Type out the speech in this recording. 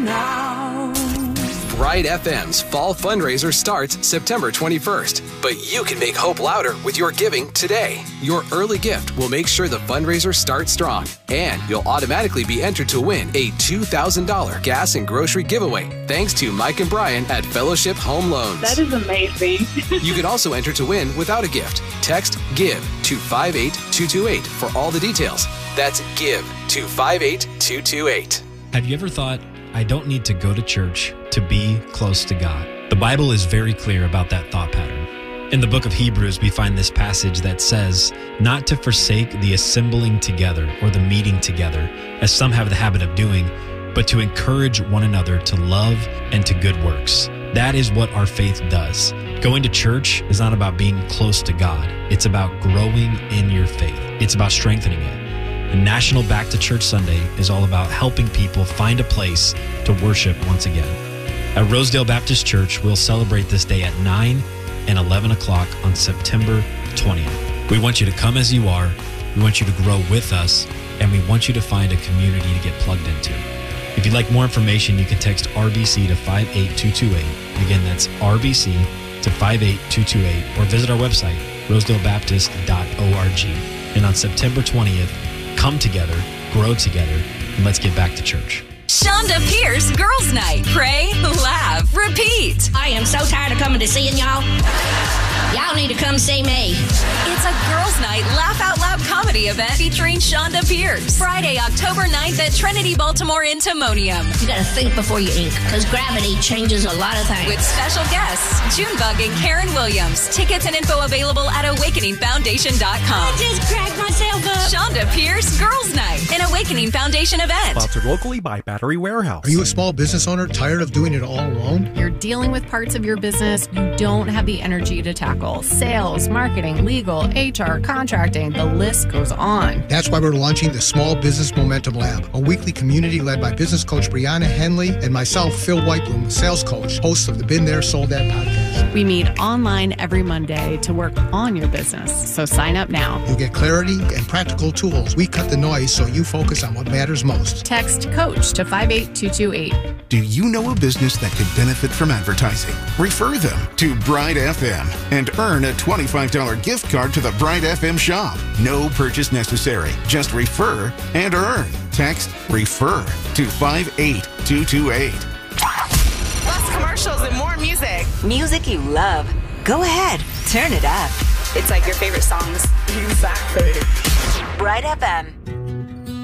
now. Bride FM's fall fundraiser starts September 21st, but you can make hope louder with your giving today. Your early gift will make sure the fundraiser starts strong, and you'll automatically be entered to win a $2,000 gas and grocery giveaway thanks to Mike and Brian at Fellowship Home Loans. That is amazing. You can also enter to win without a gift. Text GIVE to 58228 for all the details. That's GIVE to 58228. Have you ever thought, I don't need to go to church to be close to God? The Bible is very clear about that thought pattern. In the book of Hebrews, we find this passage that says, not to forsake the assembling together or the meeting together, as some have the habit of doing, but to encourage one another to love and to good works. That is what our faith does. Going to church is not about being close to God. It's about growing in your faith. It's about strengthening it. And National Back to Church Sunday is all about helping people find a place to worship once again. At Rosedale Baptist Church, we'll celebrate this day at 9 and 11 o'clock on September 20th. We want you to come as you are, we want you to grow with us, and we want you to find a community to get plugged into. If you'd like more information, you can text RBC to 58228. Again, that's RBC to 58228, or visit our website, rosedalebaptist.org. And on September 20th, come together, grow together, and let's get back to church. Shonda Pierce Girls Night. Pray, laugh, repeat. I am so tired of coming to seeing y'all. Y'all need to come see me. It's a Girls Night Laugh Out Loud comedy event featuring Shonda Pierce. Friday, October 9th at Trinity Baltimore in Timonium. You gotta think before you ink, because gravity changes a lot of things. With special guests, Junebug and Karen Williams. Tickets and info available at awakeningfoundation.com. I just cracked myself up. Shonda Pierce Girls Night, an Awakening Foundation event. Sponsored locally by Battery Warehouse. Are you a small business owner tired of doing it all alone? You're dealing with parts of your business you don't have the energy to tackle. Sales, marketing, legal, HR, contracting, the list goes on. That's why we're launching the Small Business Momentum Lab, a weekly community led by business coach Brianna Henley and myself, Phil Whitebloom, sales coach, host of the Been There, Sold That podcast. We meet online every Monday to work on your business, so sign up now. You'll get clarity and practical tools. We cut the noise so you focus on what matters most. Text COACH to 58228. Do you know a business that could benefit from advertising? Refer them to Bride FM and earn a $25 gift card to the Bride FM shop. No purchase necessary. Just refer and earn. Text REFER to 58228. Less commercials and more music. Music you love. Go ahead. Turn it up. It's like your favorite songs. Exactly. Bride FM.